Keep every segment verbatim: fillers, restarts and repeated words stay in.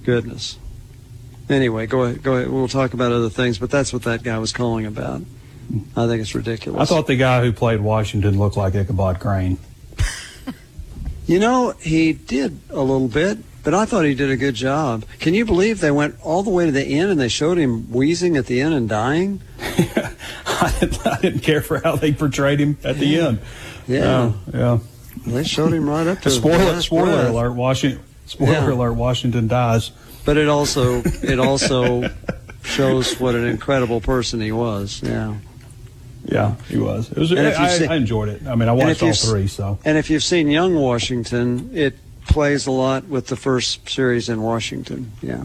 goodness. Anyway, go ahead. Go ahead. We'll talk about other things, but that's what that guy was calling about. I think it's ridiculous. I thought the guy who played Washington looked like Ichabod Crane. You know, he did a little bit, but I thought he did a good job. Can you believe they went all the way to the end and they showed him wheezing at the end and dying? I, didn't, I didn't care for how they portrayed him at the yeah. end. Yeah. Uh, yeah. They showed him right up to spoiler, the spoiler breath. alert, Washington. Spoiler Yeah. alert, Washington dies. But it also it also shows what an incredible person he was. Yeah. Yeah, he was. It was. I, seen, I enjoyed it. I mean, I watched all three. So. And if you've seen Young Washington, it plays a lot with the first series in Washington. Yeah.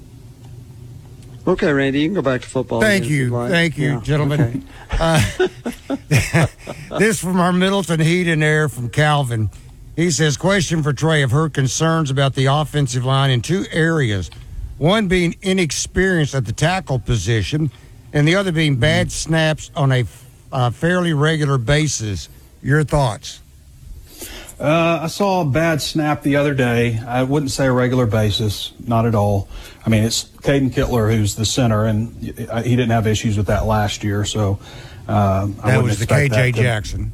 Okay, Randy, you can go back to football. Thank you, like. thank you, yeah. gentlemen. Okay. Uh, this from our Middleton Heat and Air from Calvin. He says, question for Trey. I've heard concerns about the offensive line in two areas. One being inexperience at the tackle position, and the other being bad snaps on a uh, fairly regular basis. Your thoughts? Uh, I saw a bad snap the other day. I wouldn't say a regular basis, not at all. I mean, it's Caden Kittler who's the center, and he didn't have issues with that last year. So uh, I that was the K J to, Jackson.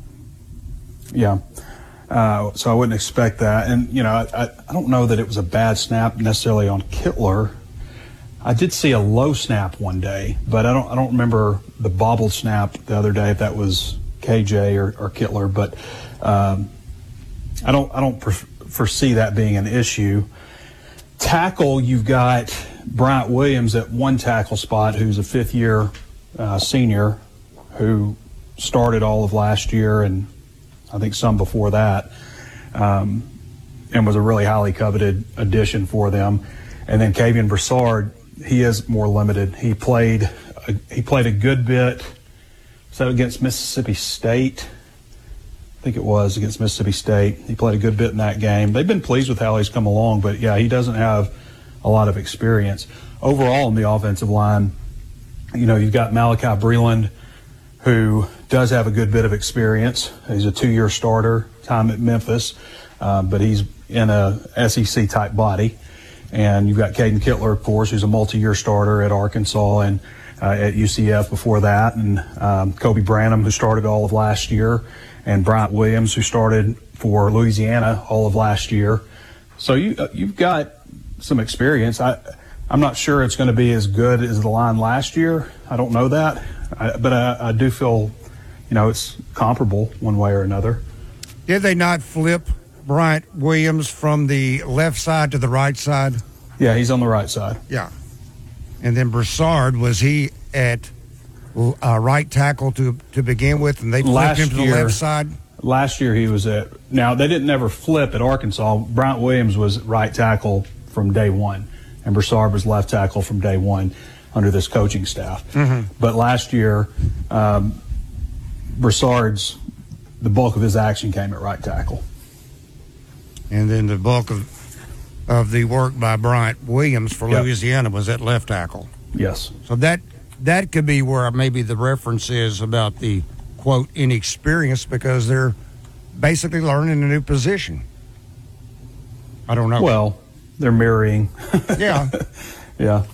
Yeah. Uh, so I wouldn't expect that. And, you know, I, I don't know that it was a bad snap necessarily on Kittler. I did see a low snap one day, but I don't I don't remember the bobbled snap the other day if that was K J or, or Kittler. But um, I don't I don't per- foresee that being an issue. Tackle, you've got Bryant Williams at one tackle spot, who's a fifth year uh, senior who started all of last year and I think some before that, um, and was a really highly coveted addition for them. And then Kavian Broussard, he is more limited. He played a, he played a good bit. So against Mississippi State, I think it was against Mississippi State. He played a good bit in that game. They've been pleased with how he's come along, but yeah, he doesn't have a lot of experience. Overall in the offensive line, you know, you've got Malachi Breland, who does have a good bit of experience. He's a two-year starter, time at Memphis, uh, but he's in a S E C-type body. And you've got Caden Kittler, of course, who's a multi-year starter at Arkansas and uh, at U C F before that, and um, Kobe Branham, who started all of last year, and Bryant Williams, who started for Louisiana all of last year. So you, uh, you've got some experience. I, I'm not sure it's going to be as good as the line last year. I don't know that. I, but I, I do feel, you know, it's comparable one way or another. Did they not flip Bryant Williams from the left side to the right side? Yeah, he's on the right side. Yeah. And then Broussard, was he at uh, right tackle to to begin with, and they flipped last him to the year, left side? Last year he was at – now, they didn't ever flip at Arkansas. Bryant Williams was right tackle from day one, and Broussard was left tackle from day one under this coaching staff. Mm-hmm. But last year, um, Broussard's – the bulk of his action came at right tackle. And then the bulk of of the work by Bryant Williams for yep. Louisiana was at left tackle. Yes. So that that could be where maybe the reference is about the, quote, inexperience, because they're basically learning a new position. I don't know. Well, they're mirroring. Yeah. Yeah.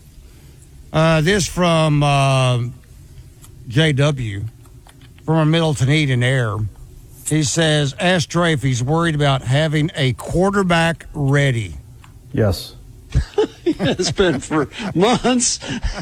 Uh, this from uh, J W from our Middleton Heat and Air. He says, ask Trey if he's worried about having a quarterback ready. Yes. It's been for months.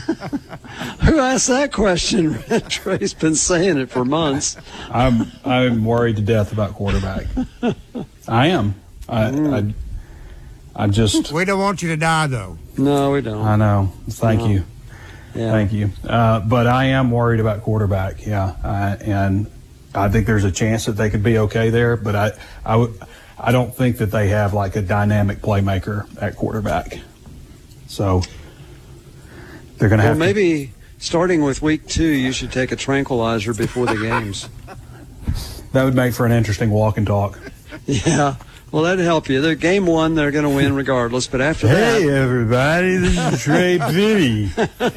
Who asked that question? Trey's been saying it for months. I'm I'm worried to death about quarterback. I am. I, mm. I I just. We don't want you to die, though. No, we don't. I know. Thank no. you. Yeah. Thank you. Uh, but I am worried about quarterback. Yeah, uh, and I think there's a chance that they could be okay there. But I I w- I don't think that they have like a dynamic playmaker at quarterback. So they're going to well, have. Well, maybe starting with week two, you should take a tranquilizer before the games. That would make for an interesting walk and talk. Yeah. Well, that'd help you. They're game one, they're going to win regardless. But after hey, that. Hey, everybody. This is Trey Biddy.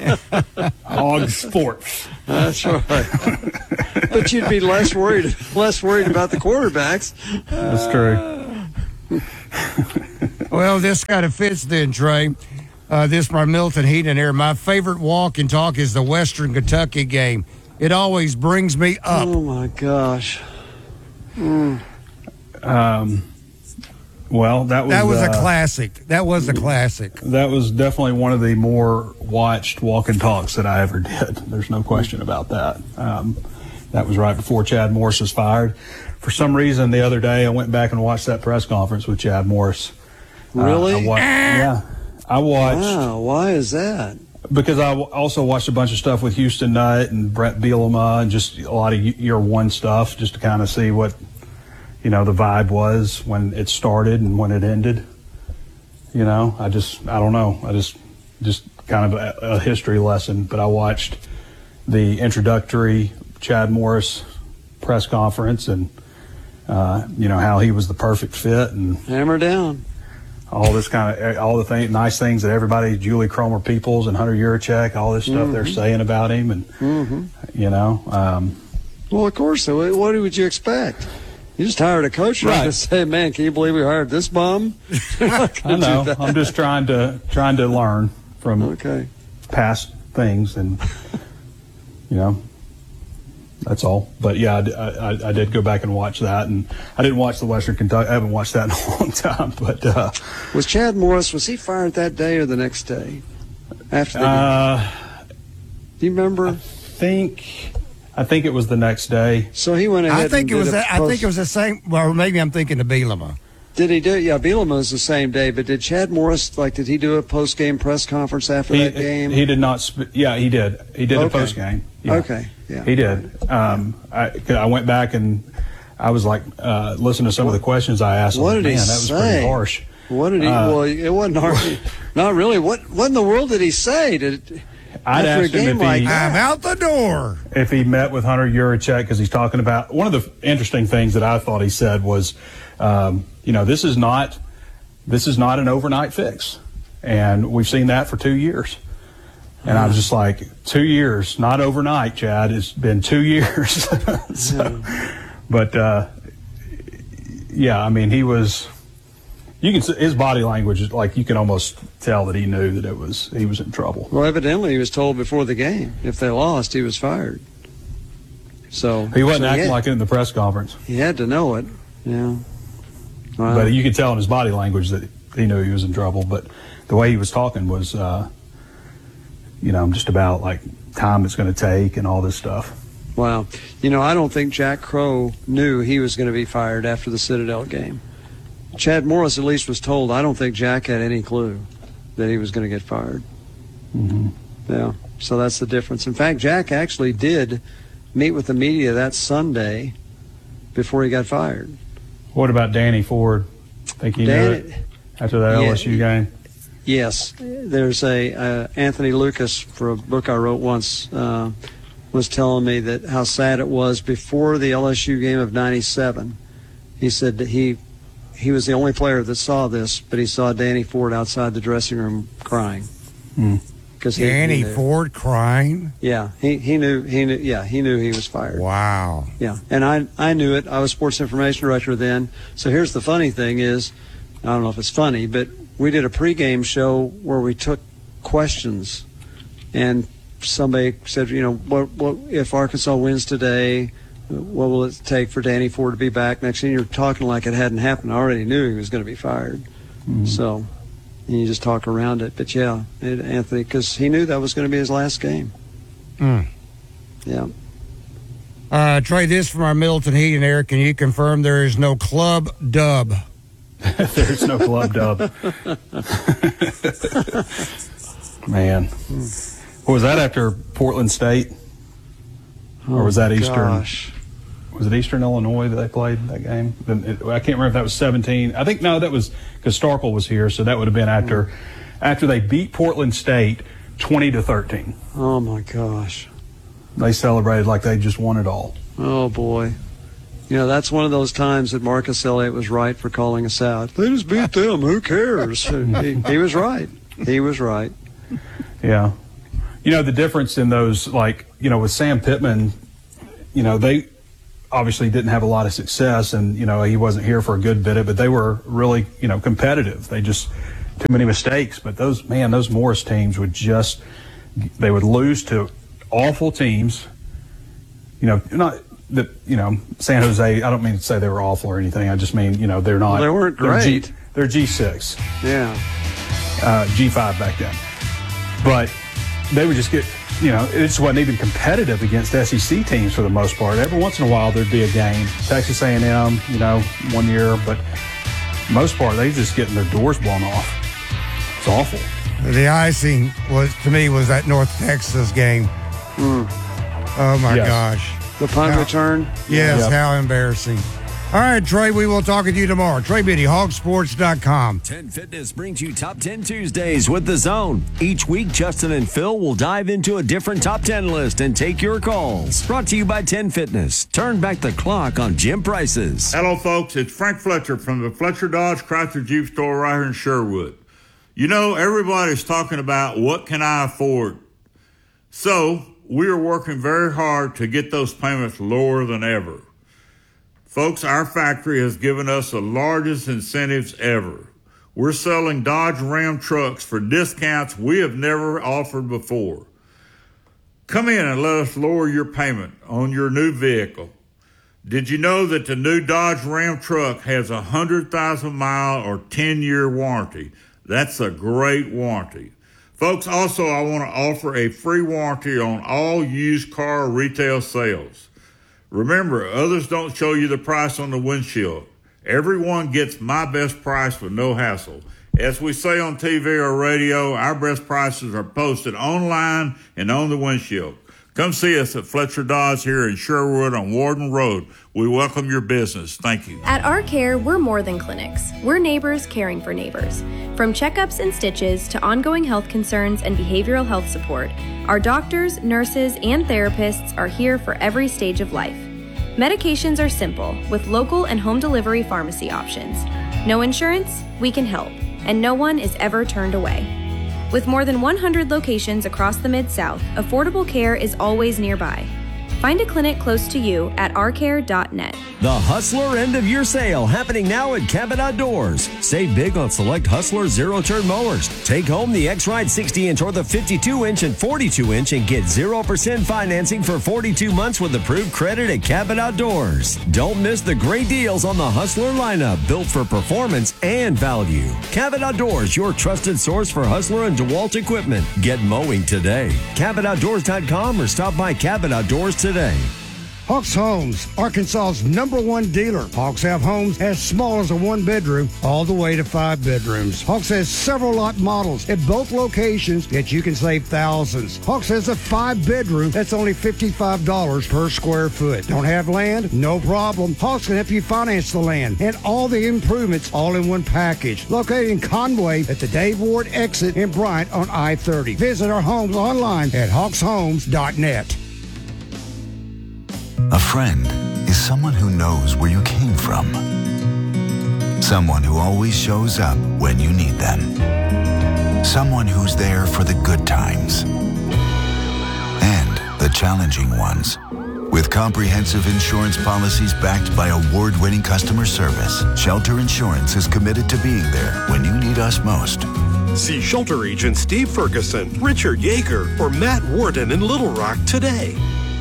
Hog Sports. That's right. But you'd be less worried, less worried about the quarterbacks. That's true. Well, this kind of fits then, Trey. Uh, this from Milton Heat and Air. My favorite walk and talk is the Western Kentucky game. It always brings me up. Oh, my gosh. Mm. Um, well, that was That was uh, a classic. That was a classic. That was definitely one of the more watched walk and talks that I ever did. There's no question about that. Um, that was right before Chad Morris was fired. For some reason, the other day, I went back and watched that press conference with Chad Morris. Really? Uh, I wa- yeah. I watched. Wow, why is that? Because I w- also watched a bunch of stuff with Houston Nutt and Brett Bielema and just a lot of year one stuff just to kind of see what, you know, the vibe was when it started and when it ended. You know, I just, I don't know. I just, just kind of a, a history lesson. But I watched the introductory Chad Morris press conference and, uh, you know, how he was the perfect fit and Hammer down. all this kind of, all the thing, nice things that everybody, Julie Cromer Peoples and Hunter Yurachek, all this stuff Mm-hmm. they're saying about him. And, Mm-hmm. you know, um, Well, of course. So what would you expect? You just hired a coach. You're not Right. going to say, man, can you believe we hired this bum? You're not I gonna do know. that. I'm just trying to trying to learn from Okay. past things, and you know, that's all. But yeah, I, I, I did go back and watch that, and I didn't watch the Western Kentucky. I haven't watched that in a long time. But uh, Was Chad Morris, was he fired that day or the next day? After the game? uh, Do you remember? I think I think it was the next day. So he went ahead I think and it was. did a The, I post- think it was the same. Well, maybe I'm thinking of Bielema. Did he do it? Yeah, Bielema was the same day, but did Chad Morris, like, did he do a post-game press conference after He, that game? he did not. Sp- yeah, he did. He did a Okay. post game. Yeah. Okay, yeah. He did. Um, I, 'cause I went back and I was like, uh, listening to some of the questions I asked. What him, did he Man, that was say? pretty harsh. What did he, Uh, well, it wasn't hard. Not really. What What in the world did he say? Did I'd after a asked him game if he- like I'm that? out the door. If he met with Hunter Yurachek, because he's talking about one of the interesting things that I thought he said was, um, you know, this is not this is not an overnight fix, and we've seen that for two years. And I was just like, two years, not overnight, Chad. It's been two years. so, but uh, yeah, I mean, he was. You can see his body language is like you can almost tell that he knew that it was he was in trouble. Well, evidently he was told before the game if they lost, he was fired. So He wasn't so acting had, like it in the press conference. he had to know it. Yeah. Wow. But you could tell in his body language that he knew he was in trouble. But the way he was talking was, uh, you know, just about like time it's going to take and all this stuff. Wow. You know, I don't think Jack Crow knew he was going to be fired after the Citadel game. Chad Morris at least was told. I don't think Jack had any clue that he was going to get fired. Mm-hmm. Yeah. So that's the difference. In fact, Jack actually did meet with the media that Sunday before he got fired. What about Danny Ford? Think he Danny- knew it after that Yeah. L S U game? Yes, there's a uh, Anthony Lucas for a book I wrote once uh, was telling me that how sad it was before the L S U game of ninety-seven. He said that he he was the only player that saw this, but he saw Danny Ford outside the dressing room crying. Hmm. Because he, Danny he knew. Ford crying. Yeah, he he knew he knew. Yeah, he knew he was fired. Wow. Yeah, and I I knew it. I was sports information director then. So here's the funny thing is, I don't know if it's funny, but we did a pregame show where we took questions, and somebody said, you know, what what if Arkansas wins today? What will it take for Danny Ford to be back? Next thing you're talking like it hadn't happened. I already knew he was going to be fired. Mm-hmm. So, and you just talk around it. But yeah, it, Anthony, because he knew that was going to be his last game. Mm. Yeah. Uh, Trey, this from our Middleton Heat and Air. Can you confirm there is no club dub? There's no club dub. Man, what was that after Portland State, or was that Oh, Eastern? Gosh. Was it Eastern Illinois that they played that game? Then it, I can't remember if that was seventeen. I think no, that was because Starkle was here, so that would have been after after they beat Portland State twenty to thirteen. Oh my gosh. They celebrated like they just won it all. Oh boy. You know, that's one of those times that Marcus Elliott was right for calling us out. They just beat them. Who cares? he, he was right. He was right. Yeah. You know, the difference in those, like, you know, with Sam Pittman, you know, they, obviously didn't have a lot of success, and you know he wasn't here for a good bit of it. But they were really, you know, competitive. They just too many mistakes. But those man, those Morris teams would just they would lose to awful teams. You know, not that you know San Jose. I don't mean to say they were awful or anything. I just mean you know they're not. Well, they weren't they're great. G, they're G six. Yeah. Uh, G five back then, but they would just get. You know, it just wasn't even competitive against S E C teams for the most part. Every once in a while, there'd be a game. Texas A and M, you know, one year, but most part, they just getting their doors blown off. It's awful. The icing was to me was that North Texas game. Mm. Oh my Yes. gosh! The punt How- return. Yes, Yep. how embarrassing. All right, Trey, we will talk with you tomorrow. Trey Biddy, hog sports dot com. ten Fitness brings you Top ten Tuesdays with The Zone. Each week, Justin and Phil will dive into a different Top ten list and take your calls. Brought to you by ten Fitness. Turn back the clock on gym prices. Hello, folks. It's Frank Fletcher from the Fletcher Dodge Chrysler Jeep store right here in Sherwood. You know, everybody's talking about what can I afford? So we are working very hard to get those payments lower than ever. Folks, our factory has given us the largest incentives ever. We're selling Dodge Ram trucks for discounts we have never offered before. Come in and let us lower your payment on your new vehicle. Did you know that the new Dodge Ram truck has a one hundred thousand mile or ten year warranty? That's a great warranty. Folks, also I want to offer a free warranty on all used car retail sales. Remember, others don't show you the price on the windshield. Everyone gets my best price with no hassle. As we say on T V or radio, our best prices are posted online and on the windshield. Come see us at Fletcher Dodge here in Sherwood on Warden Road. We welcome your business. Thank you. At Our Care, we're more than clinics. We're neighbors caring for neighbors. From checkups and stitches to ongoing health concerns and behavioral health support, our doctors, nurses, and therapists are here for every stage of life. Medications are simple, with local and home delivery pharmacy options. No insurance? We can help, and no one is ever turned away. With more than one hundred locations across the Mid-South, affordable care is always nearby. Find a clinic close to you at our care dot net. The Hustler end of year sale happening now at Cabot Outdoors. Save big on select Hustler zero turn mowers. Take home the X-Ride sixty inch or the fifty-two inch and forty-two inch and get zero percent financing for forty-two months with approved credit at Cabot Outdoors. Don't miss the great deals on the Hustler lineup built for performance and value. Cabot Outdoors, your trusted source for Hustler and DeWalt equipment. Get mowing today. Cabot Outdoors dot com or stop by Cabot Outdoors today. Hawks Homes, Arkansas's number one dealer. Hawks have homes as small as a one bedroom all the way to five bedrooms. Hawks has several lot models at both locations that you can save thousands. Hawks has a five bedroom that's only fifty-five dollars per square foot. Don't have land? No problem. Hawks can help you finance the land and all the improvements all in one package. Located in Conway at the Dave Ward exit in Bryant on I thirty. Visit our homes online at hawks homes dot net. A friend is someone who knows where you came from. Someone who always shows up when you need them. Someone who's there for the good times and the challenging ones. With comprehensive insurance policies backed by award-winning customer service, Shelter Insurance is committed to being there when you need us most. See Shelter Agent Steve Ferguson, Richard Yeager, or Matt Warden in Little Rock today.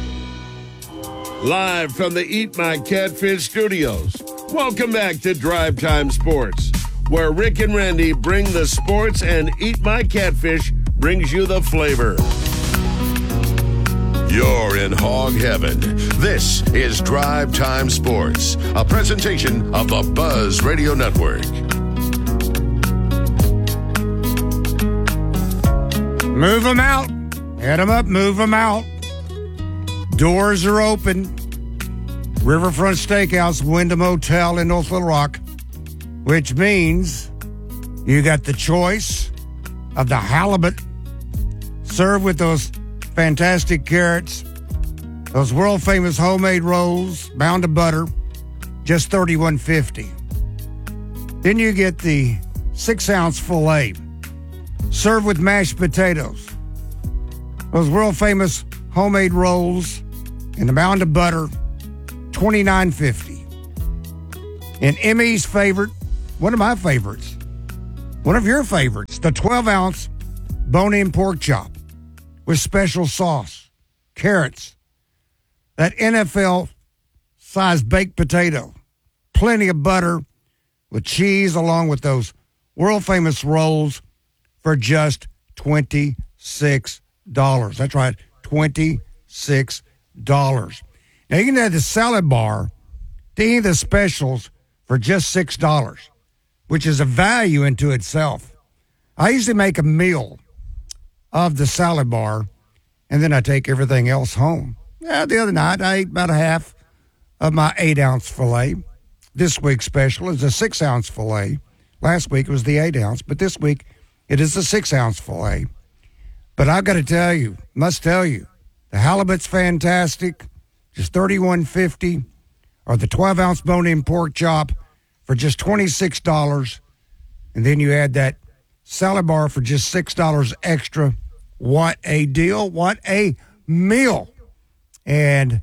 Live from the Eat My Catfish studios, welcome back to Drive Time Sports, where Rick and Randy bring the sports and Eat My Catfish brings you the flavor. You're in hog heaven. This is Drive Time Sports, a presentation of the Buzz Radio Network. Move them out. Head them up, move them out. Doors are open. Riverfront Steakhouse, Wyndham Hotel in North Little Rock, which means you got the choice of the halibut served with those fantastic carrots, those world-famous homemade rolls, bound to butter, just thirty-one fifty. Then you get the six-ounce filet served with mashed potatoes, those world-famous homemade rolls, and the mound of butter, twenty-nine fifty. And Emmy's favorite, one of my favorites, one of your favorites, the twelve ounce bone-in pork chop with special sauce, carrots, that N F L-sized baked potato, plenty of butter with cheese along with those world-famous rolls for just twenty-six dollars. That's right, twenty-six dollars. Now, you can have the salad bar to any of the specials for just six dollars, which is a value into itself. I usually make a meal of the salad bar, and then I take everything else home. Yeah, the other night, I ate about a half of my eight-ounce filet. This week's special is a six-ounce filet. Last week it was the eight-ounce, but this week it is the six-ounce filet. But I've got to tell you, must tell you, the halibut's fantastic, just thirty-one fifty, or the twelve-ounce bone-in pork chop for just twenty-six dollars, and then you add that salad bar for just six dollars extra. What a deal. What a meal. And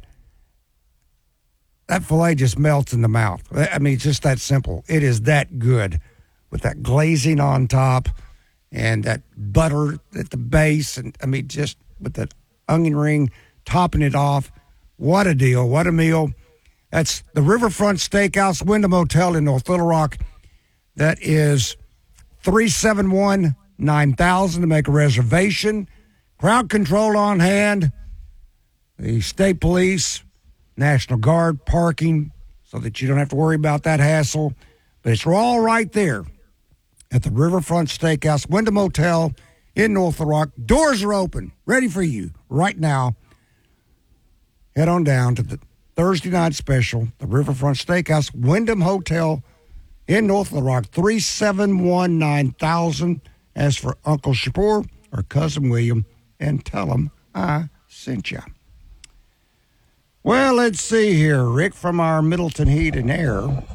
that filet just melts in the mouth. I mean, it's just that simple. It is that good with that glazing on top and that butter at the base. And, I mean, just with that onion ring topping it off. What a deal. What a meal. That's the Riverfront Steakhouse, Wyndham Hotel in North Little Rock. That is three seven one, nine thousand to make a reservation. Crowd control on hand. The state police, National Guard, parking, so that you don't have to worry about that hassle. But it's all right there at the Riverfront Steakhouse, Wyndham Hotel in North Little Rock. Doors are open, ready for you right now. Head on down to the Thursday night special, the Riverfront Steakhouse, Wyndham Hotel in North Little Rock, three seven one, nine thousand. As for Uncle Shapur or Cousin William, and tell them I sent you. Well, let's see here, Rick, from our Middleton Heat and Air.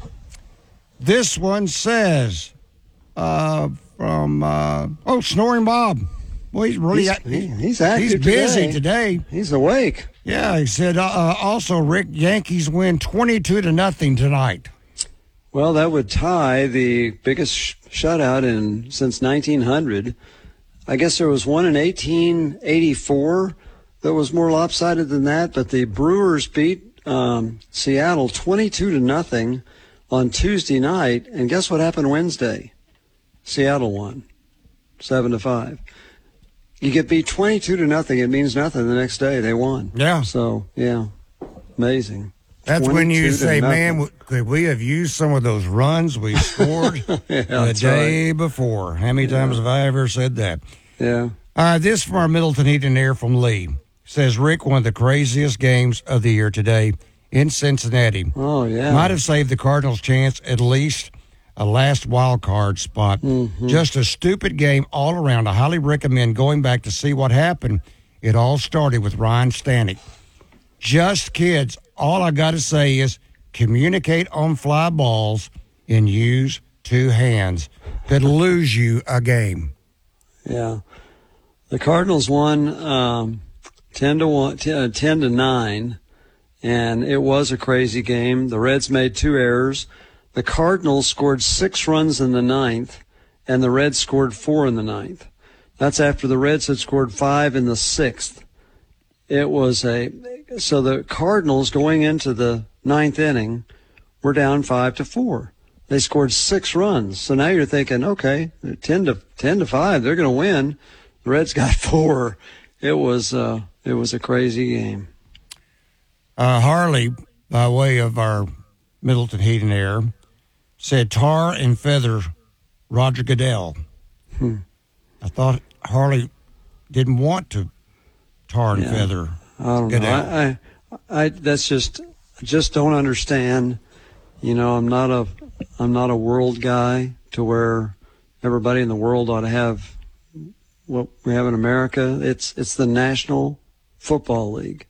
This one says, uh, from, uh, oh, Snoring Bob. Well, he's really, he's, he, he's active He's busy today. today. He's awake. Yeah, he said, uh, uh, also, Rick, Yankees win twenty-two to nothing tonight. Well, that would tie the biggest sh- shutout in since nineteen hundred. I guess there was one in eighteen eighty-four that was more lopsided than that, but the Brewers beat um, Seattle twenty-two to nothing on Tuesday night, and guess what happened Wednesday? Seattle won seven to five. You get beat twenty-two to nothing, it means nothing the next day. They won. Yeah. So, yeah, amazing. That's when you say, man, could we have used some of those runs we scored yeah, the day right. before? How many yeah. times have I ever said that? Yeah. Uh, this from our Middleton Heat and Air from Lee. Says, Rick, one of the craziest games of the year today in Cincinnati. Oh, yeah. Might have saved the Cardinals' chance at least a last wild card spot. Mm-hmm. Just a stupid game all around. I highly recommend going back to see what happened. It all started with Ryan Stanek. Just kids. All I got to say is communicate on fly balls and use two hands. Could lose you a game. Yeah. The Cardinals won um, ten to one, ten to nine, and it was a crazy game. The Reds made two errors. The Cardinals scored six runs in the ninth, and the Reds scored four in the ninth. That's after the Reds had scored five in the sixth. It was a so the Cardinals going into the ninth inning were down five to four. They scored six runs. So now you're thinking, okay, ten to ten to five, they're going to win. The Reds got four. It was uh, it was a crazy game. Uh, Harley, by way of our Middleton Heat and Air, said tar and feather Roger Goodell. Hmm. I thought Harley didn't want to tar and yeah. feather. I don't know. I, I, I, that's just, I just don't understand. You know, I'm not a, I'm not a world guy to where everybody in the world ought to have what we have in America. It's, it's the National Football League.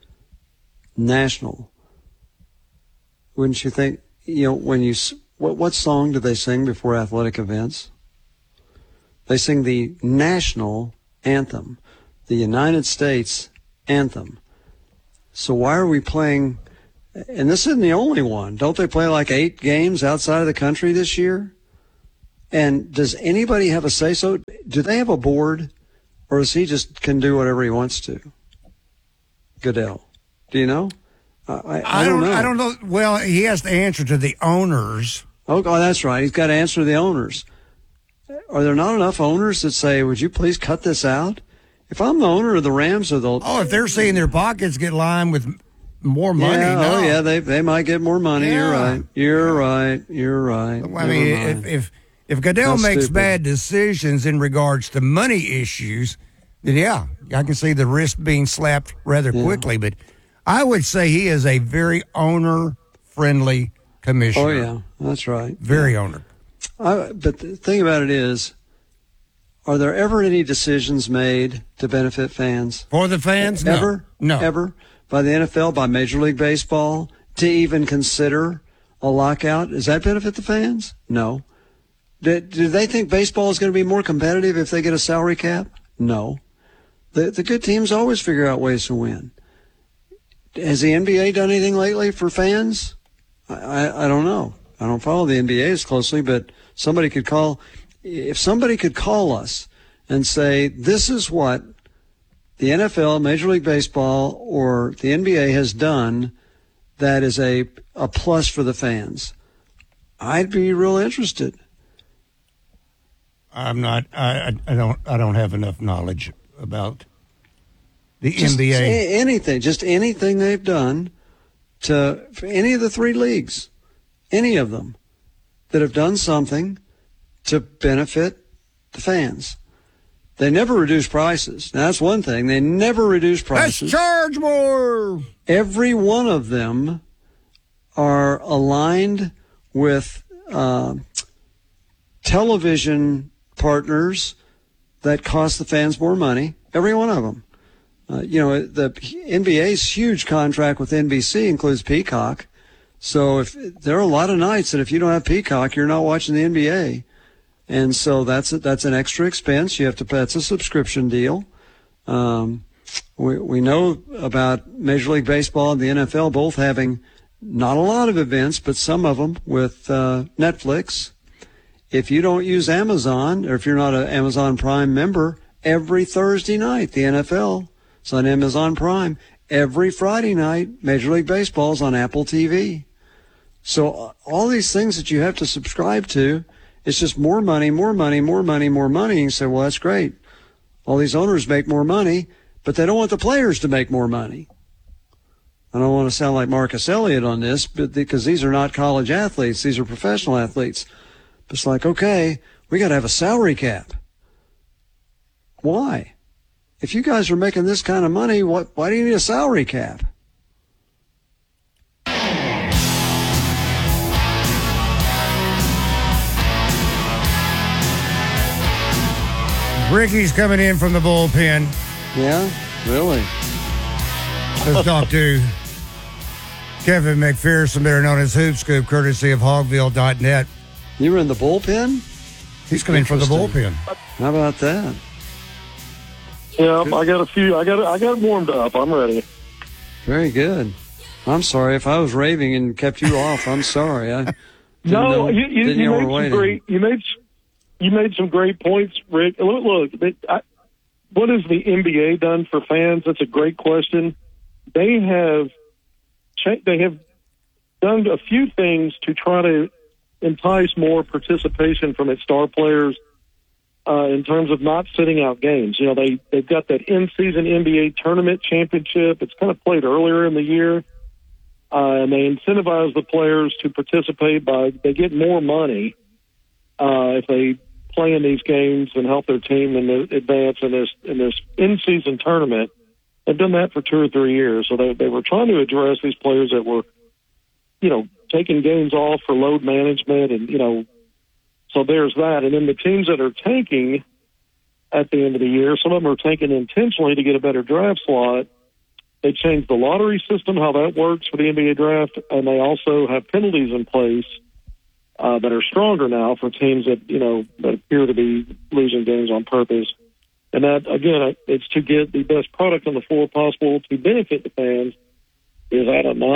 National. Wouldn't you think? You know, when you, what, what song do they sing before athletic events? They sing the national anthem, the United States anthem. So why are we playing and this isn't the only one. Don't they play like eight games outside of the country this year? And does anybody have a say-so? Do they have a board, or does he just can do whatever he wants to? Goodell, do you know? Uh, I, I, I don't, don't know. I don't know. Well, he has to answer to the owners. Oh, oh, that's right. He's got to answer to the owners. Are there not enough owners that say, would you please cut this out? If I'm the owner of the Rams or the... Oh, if they're seeing their pockets get lined with more money, yeah, no. Oh, yeah, they they might get more money. Yeah. You're right. You're right. You're right. I Never mean, mind. if, if if Goodell That's makes stupid. bad decisions in regards to money issues, then yeah, I can see the wrist being slapped rather Yeah. quickly. But I would say he is a very owner-friendly commissioner. Oh, yeah, that's right. Very owner. I, but the thing about it is, are there ever any decisions made to benefit fans? For the fans? No. Ever? No. Ever? By the N F L, by Major League Baseball, to even consider a lockout? Does that benefit the fans? No. Do, do they think baseball is going to be more competitive if they get a salary cap? No. The, the good teams always figure out ways to win. Has the N B A done anything lately for fans? I, I, I don't know. I don't follow the N B A as closely, but somebody could call, if somebody could call us and say, this is what the N F L, Major League Baseball, or the N B A has done that is a, a plus for the fans, I'd be real interested. I'm not. I, I I don't. I don't have enough knowledge about the Just N B A. a- anything, just anything they've done to for any of the three leagues, any of them that have done something to benefit the fans. They never reduce prices. Now, that's one thing. They never reduce Let's prices. charge more. Every one of them are aligned with uh, television partners that cost the fans more money. Every one of them. Uh, you know, the N B A's huge contract with N B C includes Peacock. So if there are a lot of nights that if you don't have Peacock, you're not watching the N B A. And so that's a, that's an extra expense. You have to pay. That's a subscription deal. Um, we we know about Major League Baseball and the N F L both having not a lot of events, but some of them with uh, Netflix. If you don't use Amazon, or if you're not an Amazon Prime member, every Thursday night the N F L is on Amazon Prime. Every Friday night Major League Baseball is on Apple T V. So all these things that you have to subscribe to, it's just more money, more money, more money, more money. And you say, well, that's great. All these owners make more money, but they don't want the players to make more money. I don't want to sound like Marcus Elliott on this, but because these are not college athletes, these are professional athletes. But it's like, okay, we got to have a salary cap. Why? If you guys are making this kind of money, what? Why do you need a salary cap? Ricky's coming in from the bullpen. Yeah, really. Let's talk to Kevin McPherson, better known as Hoop Scoop, courtesy of Hogville dot net. You were in the bullpen? He's coming from the bullpen. How about that? Yeah, I got a few. I got. I got warmed up. I'm ready. Very good. I'm sorry if I was raving and kept you off. I'm sorry. I didn't No, know, you, you, didn't you know made we're some waiting. great. You made you made some great points, Rick. Look, look they, I, what has the N B A done for fans? That's a great question. They have cha- they have done a few things to try to entice more participation from its star players. Uh, in terms of not sitting out games. You know, they, they've got that in-season N B A tournament championship. It's kind of played earlier in the year. Uh, and they incentivize the players to participate by, they get more money uh, if they play in these games and help their team in the, advance in this, in this in-season tournament. They've done that for two or three years. So they, they were trying to address these players that were, you know, taking games off for load management and, you know, so there's that. And then the teams that are tanking at the end of the year, some of them are tanking intentionally to get a better draft slot. They changed the lottery system, how that works for the N B A draft, and they also have penalties in place uh, that are stronger now for teams that, you know, that appear to be losing games on purpose. And that, again, it's to get the best product on the floor possible to benefit the fans. Is that enough?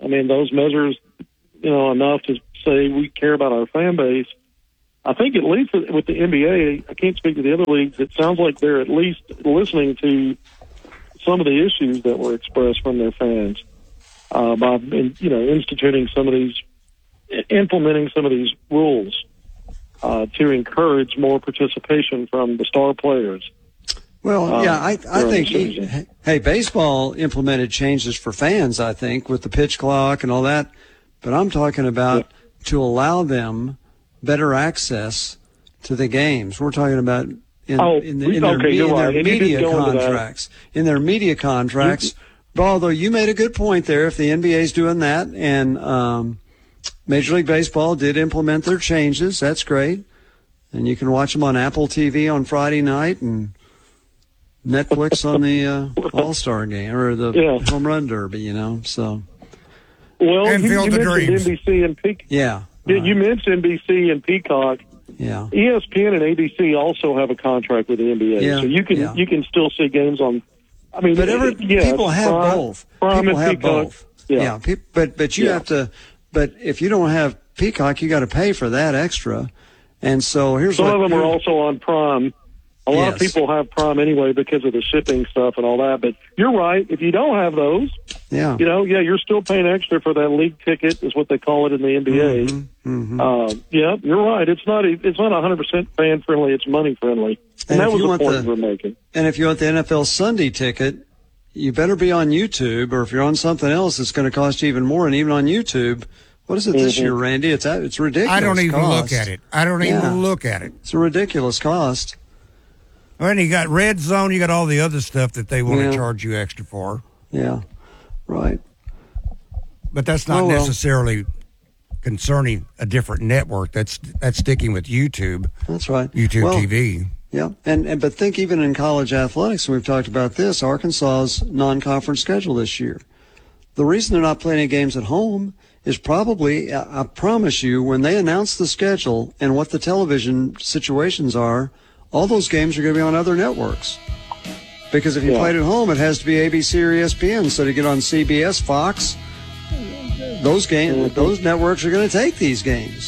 I mean, those measures, you know, enough to say we care about our fan base. I think at least with the N B A, I can't speak to the other leagues. It sounds like they're at least listening to some of the issues that were expressed from their fans uh, by, you know, instituting some of these, implementing some of these rules uh, to encourage more participation from the star players. Well, um, yeah, I, I think, the season. hey, baseball implemented changes for fans, I think, with the pitch clock and all that. But I'm talking about yeah. to allow them better access to the games. We're talking about in, oh, in, the, in okay, their, in right. their media contracts. In their media contracts. Mm-hmm. Although you made a good point there, if the N B A is doing that and um, Major League Baseball did implement their changes, that's great. And you can watch them on Apple T V on Friday night and Netflix on the uh, All-Star game or the yeah. Home Run Derby, you know. So. Well, and you, Field you of mentioned Dreams. N B C and Peacock. Yeah. Right. You mentioned N B C and Peacock. Yeah. E S P N and A B C also have a contract with the N B A, yeah. so you can yeah. you can still see games on. I mean, but every, yeah, people have Prime, both. Prime people and have Peacock. both. Yeah. yeah pe- but but you yeah. have to. But if you don't have Peacock, you got to pay for that extra. And so here's some what, of them are also on Prime. A lot yes. of people have Prime anyway because of the shipping stuff and all that. But you're right. If you don't have those, yeah, you know, yeah, you're still paying extra for that league ticket, is what they call it in the N B A. Mm-hmm, mm-hmm. Uh, yeah, you're right. It's not. It's not one hundred percent fan friendly. It's money friendly, and, and that was the point the, we're making. And if you want the N F L Sunday ticket, you better be on YouTube, or if you're on something else, it's going to cost you even more. And even on YouTube, what is it this mm-hmm. year, Randy? It's it's ridiculous. I don't even cost. look at it. I don't yeah. even look at it. It's a ridiculous cost. And you got Red Zone, you got all the other stuff that they want yeah. to charge you extra for. Yeah, right. But that's not oh, well. necessarily concerning a different network. That's that's sticking with YouTube. That's right. YouTube well, T V. Yeah, and, and but think even in college athletics, and we've talked about this, Arkansas's non-conference schedule this year. The reason they're not playing any games at home is probably, I, I promise you, when they announce the schedule and what the television situations are, all those games are going to be on other networks. Because if you yeah. played at home, it has to be A B C or E S P N. So to get on C B S, Fox, those games, mm-hmm. those networks are going to take these games.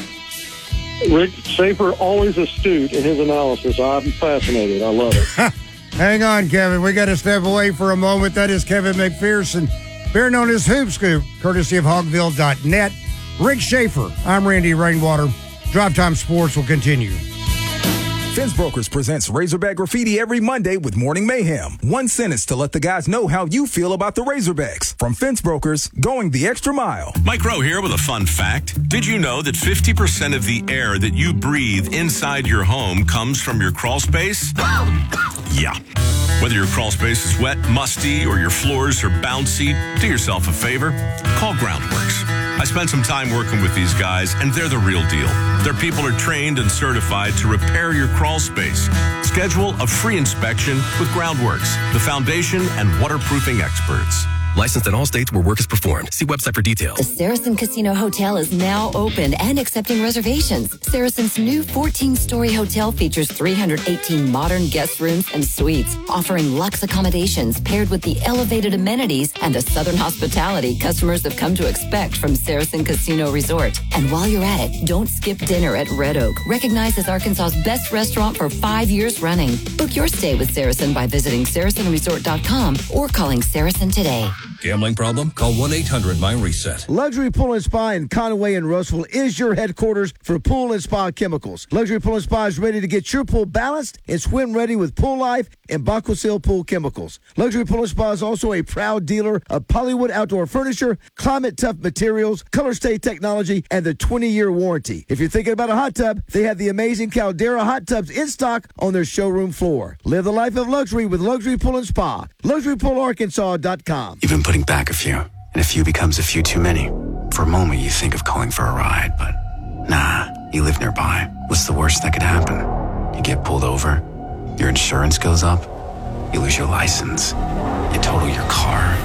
Rick Schaefer, always astute in his analysis. I'm fascinated. I love it. Hang on, Kevin. We got to step away for a moment. That is Kevin McPherson, better known as Hoop Scoop, courtesy of Hogville dot net. Rick Schaefer. I'm Randy Rainwater. Drive Time Sports will continue. Fence Brokers presents Razorback Graffiti every Monday with Morning Mayhem. One sentence to let the guys know how you feel about the Razorbacks. From Fence Brokers, going the extra mile. Mike Rowe here with a fun fact. Did you know that fifty percent of the air that you breathe inside your home comes from your crawl space? Yeah. Whether your crawl space is wet, musty, or your floors are bouncy, do yourself a favor. Call Groundworks. I spent some time working with these guys, and they're the real deal. Their people are trained and certified to repair your crawl space. Schedule a free inspection with Groundworks, the foundation and waterproofing experts. Licensed in all states where work is performed. See website for details. The Saracen Casino Hotel is now open and accepting reservations. Saracen's new fourteen-story hotel features three hundred eighteen modern guest rooms and suites, offering luxe accommodations paired with the elevated amenities and the southern hospitality customers have come to expect from Saracen Casino Resort. And while you're at it, don't skip dinner at Red Oak, recognized as Arkansas's best restaurant for five years running. Book your stay with Saracen by visiting saracen resort dot com or calling Saracen today. Gambling problem? Call one eight hundred my reset. Luxury Pool and Spa in Conway and Roseville is your headquarters for pool and spa chemicals. Luxury Pool and Spa is ready to get your pool balanced and swim ready with Pool Life and Baquasil Pool Chemicals. Luxury Pool and Spa is also a proud dealer of Polywood Outdoor Furniture, Climate Tough Materials, Color Stay Technology, and the twenty-year warranty. If you're thinking about a hot tub, they have the amazing Caldera hot tubs in stock on their showroom floor. Live the life of luxury with Luxury Pool and Spa. luxury pool arkansas dot com. You've been putting back a few, and a few becomes a few too many. For a moment, you think of calling for a ride, but nah, you live nearby. What's the worst that could happen? You get pulled over, your insurance goes up, you lose your license, you total your car,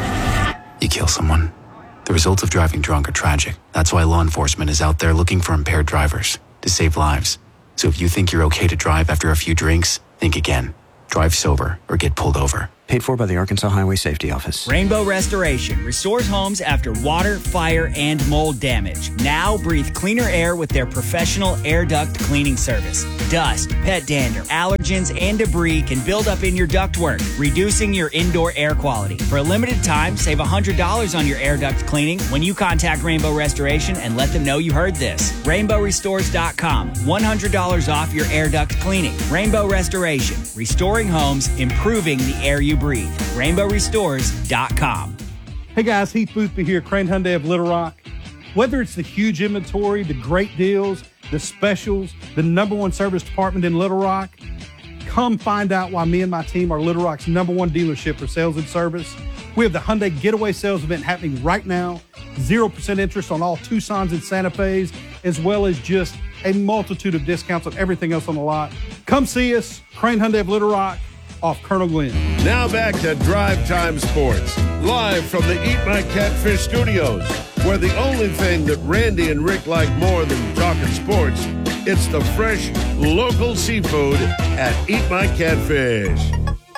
you kill someone. The results of driving drunk are tragic. That's why law enforcement is out there looking for impaired drivers to save lives. So if you think you're okay to drive after a few drinks, think again. Drive sober or get pulled over. Paid for by the Arkansas Highway Safety Office. Rainbow Restoration restores homes after water, fire, and mold damage. Now breathe cleaner air with their professional air duct cleaning service. Dust, pet dander, allergens, and debris can build up in your ductwork, reducing your indoor air quality. For a limited time, save one hundred dollars on your air duct cleaning when you contact Rainbow Restoration and let them know you heard this. rainbow restores dot com. one hundred dollars off your air duct cleaning. Rainbow Restoration. Restoring homes, improving the air you breathe. rainbow restores dot com. Hey guys, Heath Boothby here, Crane Hyundai of Little Rock. Whether it's the huge inventory, the great deals, the specials, the number one service department in Little Rock, come find out why me and my team are Little Rock's number one dealership for sales and service. We have the Hyundai Getaway Sales Event happening right now. zero percent interest on all Tucsons and Santa Fe's, as well as just a multitude of discounts on everything else on the lot. Come see us, Crane Hyundai of Little Rock, off Colonel Glenn. Now back to Drive Time Sports, live from the Eat My Catfish studios, where the only thing that Randy and Rick like more than talking sports, it's the fresh, local seafood at Eat My Catfish.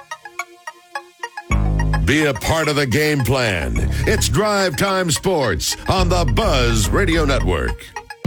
Be a part of the game plan. It's Drive Time Sports on the Buzz Radio Network.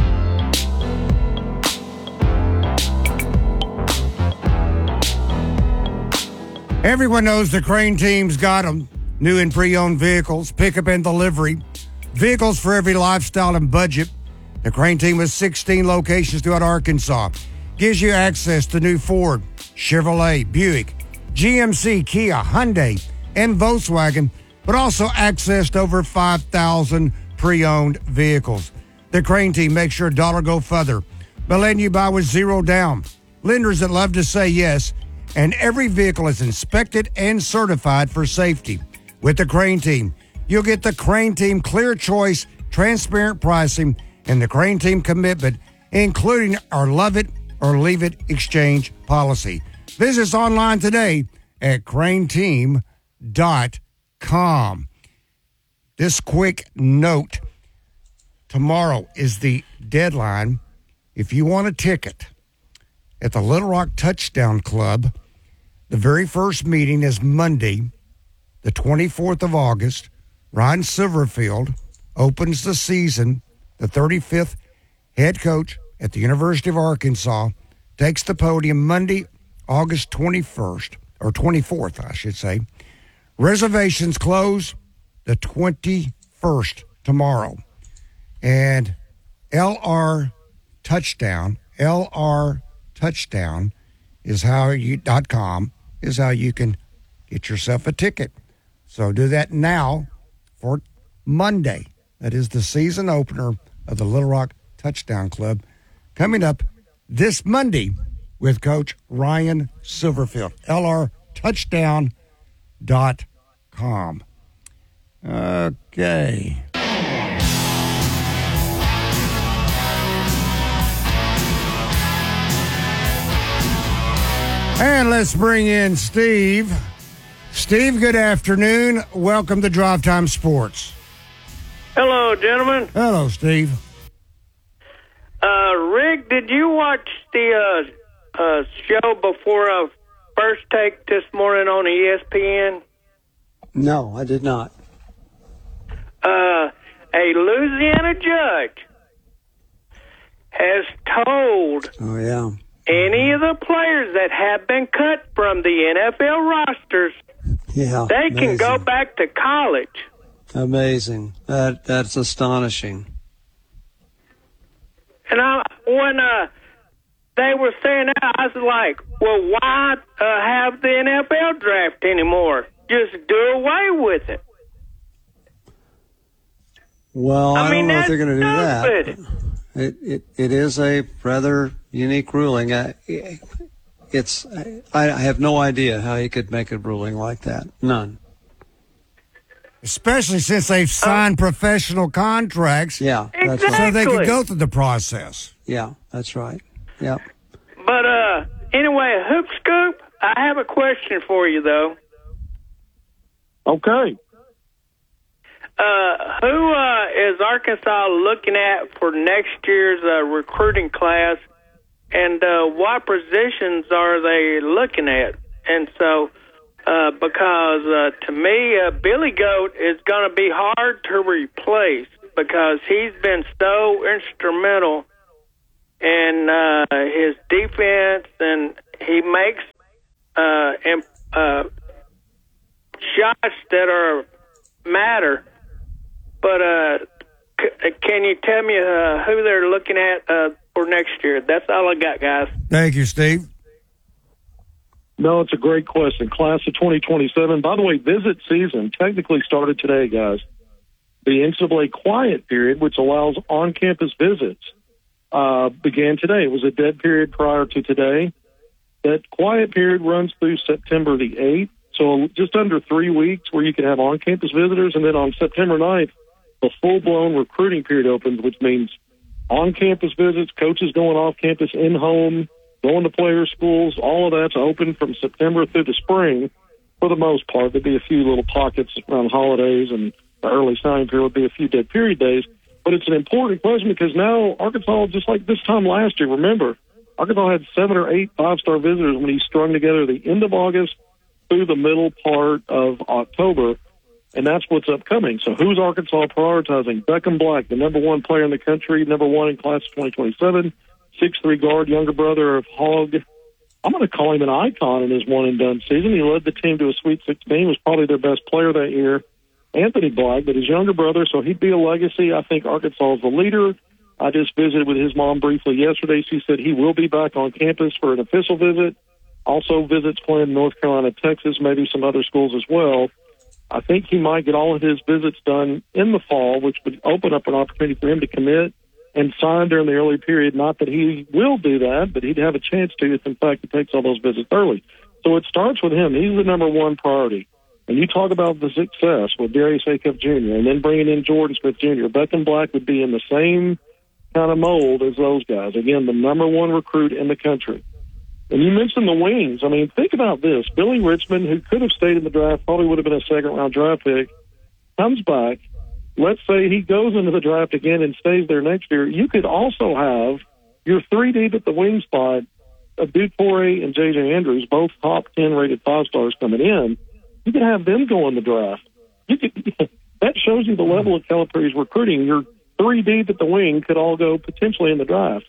Everyone knows the Crane team's got them. New and pre-owned vehicles, pickup and delivery, vehicles for every lifestyle and budget. The Crane team has sixteen locations throughout Arkansas. Gives you access to new Ford, Chevrolet, Buick, G M C, Kia, Hyundai, and Volkswagen, but also access to over five thousand pre-owned vehicles. The Crane team makes your dollar go further by letting you buy with zero down. Lenders that love to say yes, and every vehicle is inspected and certified for safety. With the Crane team, you'll get the Crane team clear choice, transparent pricing, and the Crane team commitment, including our love it or leave it exchange policy. Visit us online today at crane team dot com. This quick note, tomorrow is the deadline. If you want a ticket at the Little Rock Touchdown Club, the very first meeting is Monday, the twenty-fourth of August. Ryan Silverfield opens the season. The thirty-fifth head coach at the University of Arkansas takes the podium Monday, August twenty-first, or twenty-fourth, I should say. Reservations close the twenty-first, tomorrow. And L R Touchdown, L R Touchdown is how you, dot com is how you can get yourself a ticket. So do that now for Monday. That is the season opener of the Little Rock Touchdown Club, coming up this Monday with Coach Ryan Silverfield. L R touchdown dot com. Okay. And let's bring in Steve. Steve, good afternoon. Welcome to Drive Time Sports. Hello, gentlemen. Hello, Steve. Uh, Rick, did you watch the uh, uh, show before uh, First Take this morning on E S P N? No, I did not. Uh, a Louisiana judge has told Oh, yeah. any of the players that have been cut from the N F L rosters, Yeah. they can amazing. go back to college. Amazing. That That's astonishing. And I, when uh, they were saying that, I was like, well, why uh, have the N F L draft anymore? Just do away with it. Well, I, I mean, don't know if they're going to do that. stupid. It, it it is a rather unique ruling. I, it's I, I have no idea how he could make a ruling like that. None. Especially since they've signed professional contracts. Yeah, that's Exactly. So they can go through the process. Yeah, that's right. Yeah. But uh, anyway, Hoop Scoop, I have a question for you, though. Okay. Uh, who uh, is Arkansas looking at for next year's uh, recruiting class, and uh, what positions are they looking at? And so, uh, because uh, to me, uh, Billy Goat is going to be hard to replace because he's been so instrumental in uh, his defense, and he makes uh, imp- uh, shots that are matter. But uh, c- can you tell me uh, who they're looking at uh, for next year? That's all I got, guys. Thank you, Steve. No, it's a great question. Class of twenty twenty-seven. By the way, visit season technically started today, guys. The N C double A quiet period, which allows on-campus visits, uh, began today. It was a dead period prior to today. That quiet period runs through September the eighth, so just under three weeks where you can have on-campus visitors. And then on September ninth, the full-blown recruiting period opens, which means on-campus visits, coaches going off-campus, in-home, going to player schools, all of that's open from September through the spring for the most part. There'd be a few little pockets around holidays, and the early signing period would be a few dead period days. But it's an important question because now Arkansas, just like this time last year, remember, Arkansas had seven or eight five-star visitors when he strung together the end of August through the middle part of October, and that's what's upcoming. So who's Arkansas prioritizing? Beckham Black, the number one player in the country, number one in class of twenty twenty-seven, six three guard, younger brother of Hogg. I'm going to call him an icon in his one-and-done season. He led the team to a Sweet sixteen, was probably their best player that year, Anthony Black, but his younger brother, so he'd be a legacy. I think Arkansas is the leader. I just visited with his mom briefly yesterday. She said he will be back on campus for an official visit. Also visits playing North Carolina, Texas, maybe some other schools as well. I think he might get all of his visits done in the fall, which would open up an opportunity for him to commit and sign during the early period. Not that he will do that, but he'd have a chance to if, in fact, he takes all those visits early. So it starts with him. He's the number one priority. And you talk about the success with Darius Acuff Junior and then bringing in Jordan Smith Junior Beckham Black would be in the same kind of mold as those guys. Again, the number one recruit in the country. And you mentioned the wings. I mean, think about this. Billy Richmond, who could have stayed in the draft, probably would have been a second-round draft pick, comes back. Let's say he goes into the draft again and stays there next year. You could also have your three deep at the wing spot of Duke Torrey and J J Andrews, both top ten rated five-stars coming in. You could have them go in the draft. You could, that shows you the level of Calipari's recruiting. Your three deep at the wing could all go potentially in the draft.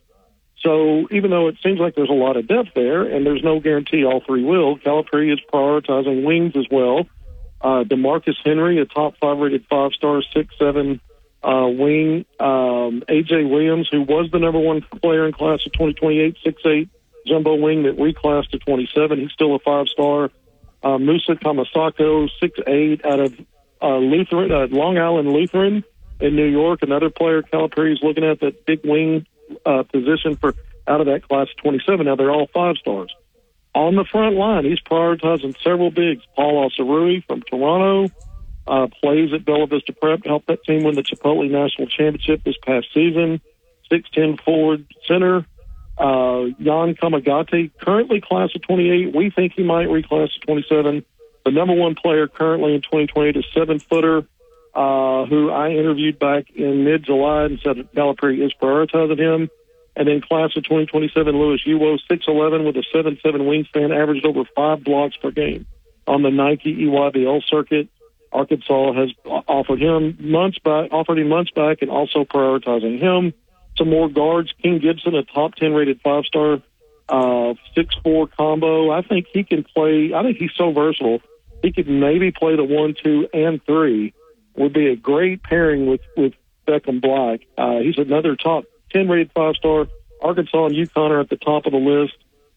So even though it seems like there's a lot of depth there, and there's no guarantee all three will, Calipari is prioritizing wings as well. Uh, DeMarcus Henry, a top five-rated five-star, six seven uh, wing. Um, A J Williams, who was the number one player in class of twenty twenty-eight, six eight jumbo wing that reclassed to twenty-seven. He's still a five-star. Uh, Musa Kamasako, six eight out of uh, Lutheran, uh, Long Island Lutheran in New York. Another player Calipari is looking at, that big wing uh, position for out of that class of twenty-seven. Now they're all five stars. On the front line, he's prioritizing several bigs. Paul Osarui from Toronto uh, plays at Bella Vista Prep to help that team win the Chipotle National Championship this past season. six ten forward center. Uh, Jan Kamagate, currently class of twenty-eight. We think he might reclass to twenty-seven. The number one player currently in twenty twenty-eight is seven-footer, uh, who I interviewed back in mid-July and said Calipari is prioritizing him. And then class of twenty twenty-seven, Louis Uwo, six eleven with a seven seven wingspan, averaged over five blocks per game on the Nike E Y B L circuit. Arkansas has offered him months back, offered him months back, and also prioritizing him. Some more guards. King Gibson, a top ten rated five-star, uh, six four combo. I think he can play. I think he's so versatile. He could maybe play the one, two, and three. Would be a great pairing with, with Beckham Black. Uh, he's another top ten rated five-star. Arkansas and UConn are at the top of the list.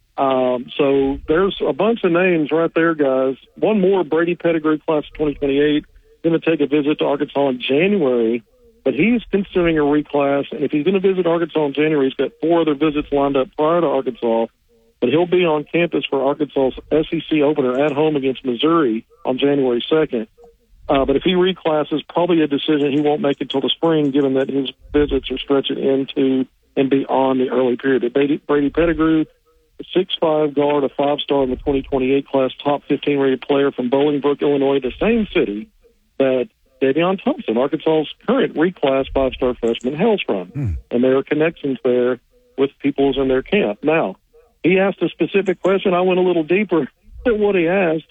Um, so there's a bunch of names right there, guys. One more, Brady Pettigrew, class of twenty twenty-eight, going to take a visit to Arkansas in January. But he's considering a reclass, and if he's going to visit Arkansas in January, he's got four other visits lined up prior to Arkansas. But he'll be on campus for Arkansas's S E C opener at home against Missouri on January second. Uh, but if he reclasses, probably a decision he won't make until the spring, given that his visits are stretching into and beyond the early period. But Brady, Brady Pettigrew, a six five guard, a five-star in the twenty twenty-eight class, top fifteen rated player from Bolingbrook, Illinois, the same city that Davion Thompson, Arkansas's current reclass five-star freshman, hails from. Hmm. And there are connections there with peoples in their camp. Now, he asked a specific question. I went a little deeper than what he asked,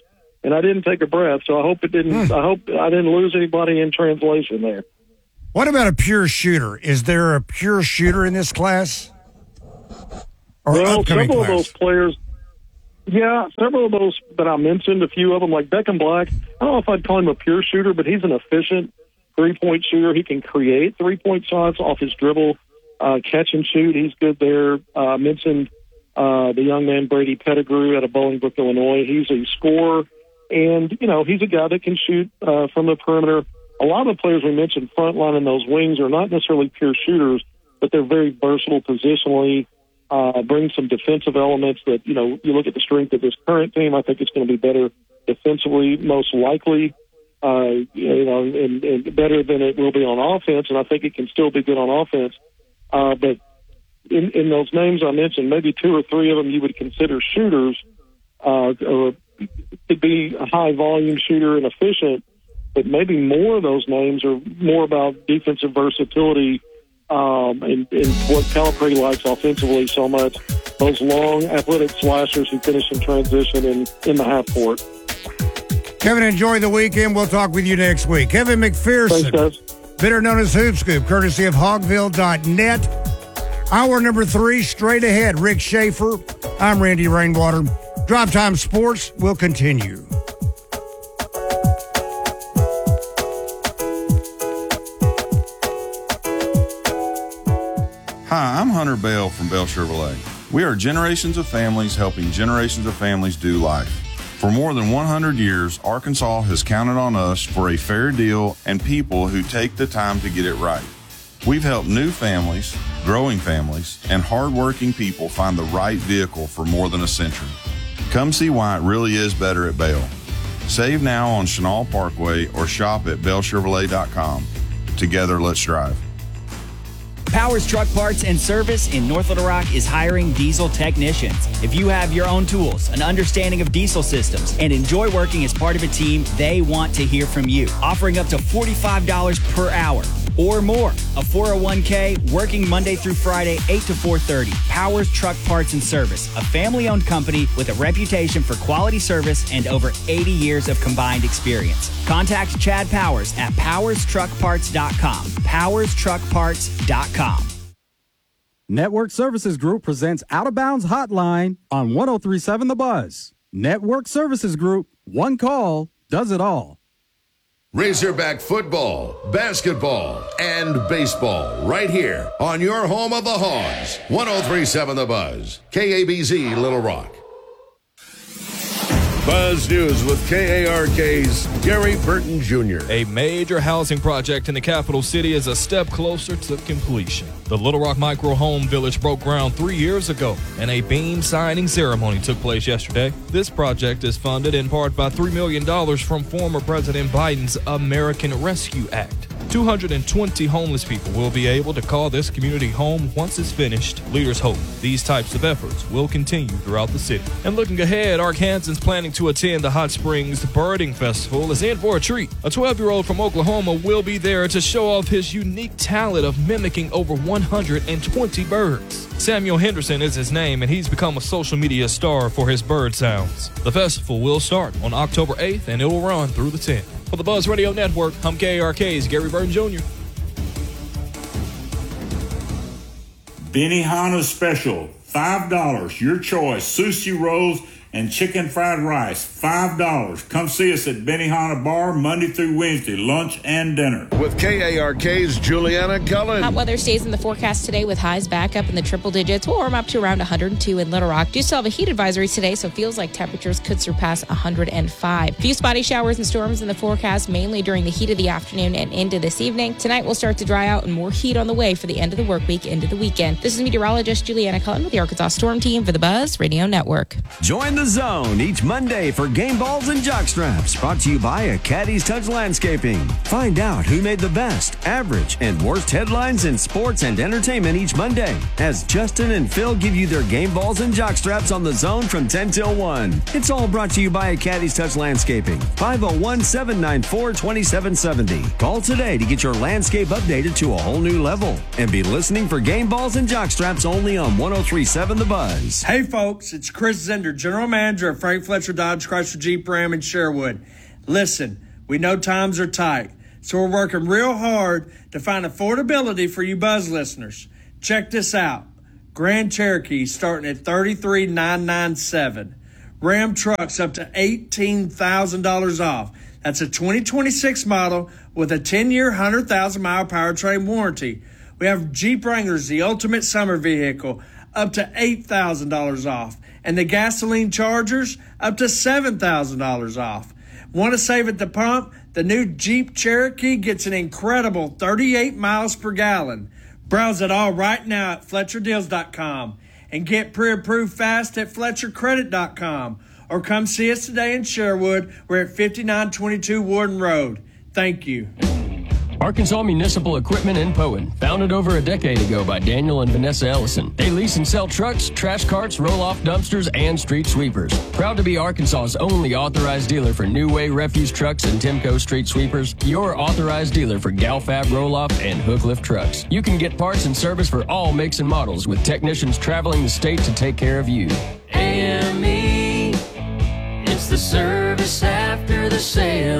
and I didn't take a breath. So I hope it didn't. I hope I didn't lose anybody in translation there. What about a pure shooter? Is there a pure shooter in this class? Or well, upcoming several class? of those players, yeah, several of those that I mentioned, a few of them, like Beckham Black, I don't know if I'd call him a pure shooter, but he's an efficient three-point shooter. He can create three-point shots off his dribble, uh, catch and shoot. He's good there. Uh, I mentioned uh, the young man Brady Pettigrew out of Bolingbrook, Illinois. He's a scorer, and, you know, he's a guy that can shoot uh, from the perimeter. A lot of the players we mentioned front line and those wings are not necessarily pure shooters, but they're very versatile positionally, uh, bring some defensive elements that, you know, you look at the strength of this current team, I think it's going to be better defensively, most likely, uh, you know, and, and better than it will be on offense, and I think it can still be good on offense. Uh, but in, in those names I mentioned, maybe two or three of them you would consider shooters, uh, or could be a high-volume shooter and efficient, but maybe more of those names are more about defensive versatility um, and, and what Calipari likes offensively so much. Those long, athletic slashers who finish in transition and in the half court. Kevin, enjoy the weekend. We'll talk with you next week. Kevin McPherson, Thanks, better known as Hoop Scoop, courtesy of Hogville dot net. Hour number three, straight ahead. Rick Schaefer. I'm Randy Rainwater. Drive Time Sports will continue. Hi, I'm Hunter Bell from Bell Chevrolet. We are generations of families helping generations of families do life. For more than one hundred years, Arkansas has counted on us for a fair deal and people who take the time to get it right. We've helped new families, growing families, and hardworking people find the right vehicle for more than a century. Come see why it really is better at Bell. Save now on Chenal Parkway or shop at bell chevrolet dot com. Together, let's drive. Powers Truck Parts and Service in North Little Rock is hiring diesel technicians. If you have your own tools, an understanding of diesel systems, and enjoy working as part of a team, they want to hear from you. Offering up to forty-five dollars per hour or more. A four oh one k, working Monday through Friday, eight to four thirty. Powers Truck Parts and Service, a family-owned company with a reputation for quality service and over eighty years of combined experience. Contact Chad Powers at powers truck parts dot com. powers truck parts dot com. Network Services Group presents Out of Bounds Hotline on one oh three point seven The Buzz. Network Services Group, one call, does it all. Razorback football, basketball, and baseball right here on your home of the Hogs. one oh three point seven The Buzz, K A B Z Little Rock. Buzz News with K A R K's Gary Burton Junior A major housing project in the capital city is a step closer to completion. The Little Rock Micro Home Village broke ground three years ago, and a beam signing ceremony took place yesterday. This project is funded in part by three million dollars from former President Biden's American Rescue Act. two hundred twenty homeless people will be able to call this community home once it's finished. Leaders hope these types of efforts will continue throughout the city. And looking ahead, Arkansans planning to attend the Hot Springs Birding Festival is in for a treat. A twelve-year-old from Oklahoma will be there to show off his unique talent of mimicking over one hundred twenty birds. Samuel Henderson is his name, and he's become a social media star for his bird sounds. The festival will start on October eighth, and it will run through the tenth. For the Buzz Radio Network, I'm K A R K's Gary Burton Junior Benihana Special, five dollars. Your choice, sushi rolls and chicken fried rice, five dollars. Come see us at Benihana Bar Monday through Wednesday, lunch and dinner. With K A R K's Juliana Cullen. Hot weather stays in the forecast today with highs back up in the triple digits. We'll warm up to around one hundred two in Little Rock. Do still have a heat advisory today, so it feels like temperatures could surpass one hundred five. Few spotty showers and storms in the forecast, mainly during the heat of the afternoon and into this evening. Tonight will start to dry out and more heat on the way for the end of the work week into the weekend. This is meteorologist Juliana Cullen with the Arkansas Storm Team for the Buzz Radio Network. Join the Zone each Monday for game balls and jockstraps, brought to you by a Caddy's Touch Landscaping. Find out who made the best, average, and worst headlines in sports and entertainment each Monday, as Justin and Phil give you their game balls and jockstraps on the Zone from ten till one. It's all brought to you by a Caddy's Touch Landscaping. five oh one, seven nine four, two seven seven oh. Call today to get your landscape updated to a whole new level, and be listening for game balls and jockstraps only on one oh three point seven The Buzz. Hey folks, it's Chris Zender, General General Manager of Frank Fletcher Dodge Chrysler Jeep Ram in Sherwood. Listen, we know times are tight, so we're working real hard to find affordability for you Buzz listeners. Check this out. Grand Cherokee starting at thirty-three thousand nine hundred ninety-seven dollars. Ram trucks up to eighteen thousand dollars off. That's a twenty twenty-six model with a ten-year, one hundred thousand mile powertrain warranty. We have Jeep Wranglers, the ultimate summer vehicle, up to eight thousand dollars off. And the gasoline Chargers, up to seven thousand dollars off. Want to save at the pump? The new Jeep Cherokee gets an incredible thirty-eight miles per gallon. Browse it all right now at Fletcher Deals dot com and get pre-approved fast at Fletcher Credit dot com. Or come see us today in Sherwood. We're at fifty-nine twenty-two Warden Road. Thank you. Arkansas Municipal Equipment in Poen, founded over a decade ago by Daniel and Vanessa Ellison. They lease and sell trucks, trash carts, roll-off dumpsters, and street sweepers. Proud to be Arkansas's only authorized dealer for New Way refuse trucks and Timco street sweepers. Your authorized dealer for Galfab roll-off and hook lift trucks. You can get parts and service for all makes and models with technicians traveling the state to take care of you. A M E, it's the service after the sale.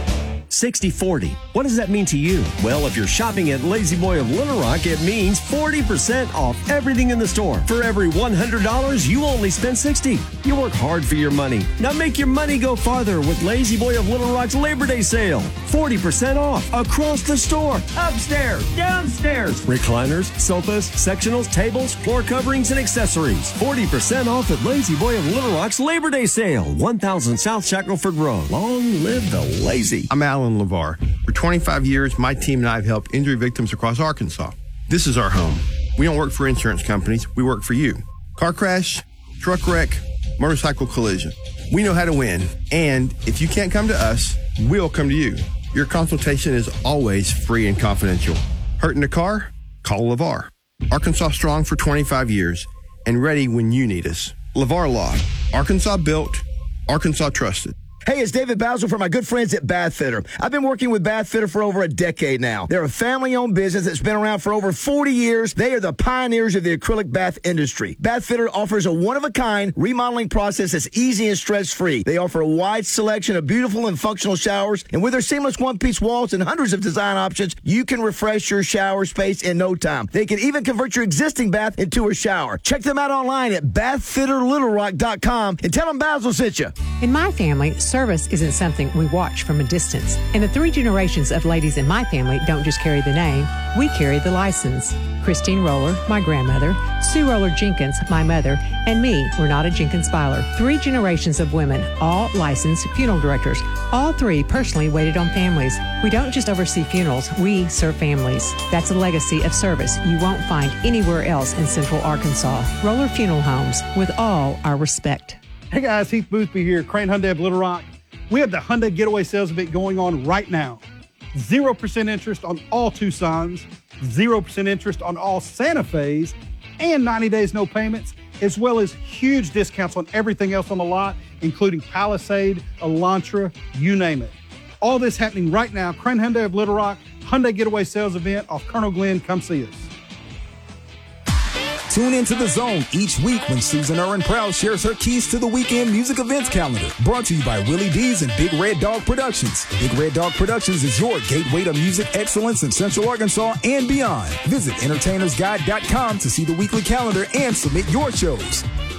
sixty forty. What does that mean to you? Well, if you're shopping at Lazy Boy of Little Rock, it means forty percent off everything in the store. For every one hundred dollars, you only spend sixty dollars. You work hard for your money. Now make your money go farther with Lazy Boy of Little Rock's Labor Day sale. forty percent off across the store, upstairs, downstairs. Recliners, sofas, sectionals, tables, floor coverings, and accessories. forty percent off at Lazy Boy of Little Rock's Labor Day sale. one thousand South Shackelford Road. Long live the lazy. I'm Alan LeVar. For twenty-five years, my team and I have helped injury victims across Arkansas. This is our home. We don't work for insurance companies. We work for you. Car crash, truck wreck, motorcycle collision. We know how to win. And if you can't come to us, we'll come to you. Your consultation is always free and confidential. Hurt in the car? Call LeVar. Arkansas strong for twenty-five years and ready when you need us. LeVar Law. Arkansas built, Arkansas trusted. Hey, it's David Basil from my good friends at Bath Fitter. I've been working with Bath Fitter for over a decade now. They're a family-owned business that's been around for over forty years. They are the pioneers of the acrylic bath industry. Bath Fitter offers a one-of-a-kind remodeling process that's easy and stress-free. They offer a wide selection of beautiful and functional showers, and with their seamless one-piece walls and hundreds of design options, you can refresh your shower space in no time. They can even convert your existing bath into a shower. Check them out online at bath fitter little rock dot com and tell them Basil sent you. In my family, service isn't something we watch from a distance. And the three generations of ladies in my family don't just carry the name, we carry the license. Christine Roller, my grandmother, Sue Roller Jenkins, my mother, and me, Renata Jenkins Byler. Three generations of women, all licensed funeral directors. All three personally waited on families. We don't just oversee funerals, we serve families. That's a legacy of service you won't find anywhere else in Central Arkansas. Roller Funeral Homes, with all our respect. Hey guys, Heath Boothby here, Crane Hyundai of Little Rock. We have the Hyundai Getaway Sales Event going on right now. zero percent interest on all Tucsons, zero percent interest on all Santa Fe's, and ninety days no payments, as well as huge discounts on everything else on the lot, including Palisade, Elantra, you name it. All this happening right now. Crane Hyundai of Little Rock, Hyundai Getaway Sales Event off Colonel Glenn. Come see us. Tune into The Zone each week when Susan Erwin Proud shares her keys to the weekend music events calendar. Brought to you by Willie D's and Big Red Dog Productions. Big Red Dog Productions is your gateway to music excellence in Central Arkansas and beyond. Visit entertainers guide dot com to see the weekly calendar and submit your shows.